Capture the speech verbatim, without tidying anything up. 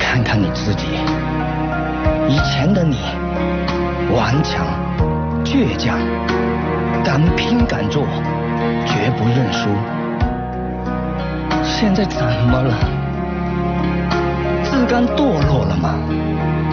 看看你自己，以前的你，顽强、倔强，敢拼敢做，绝不认输。现在怎么了？自甘堕落了吗？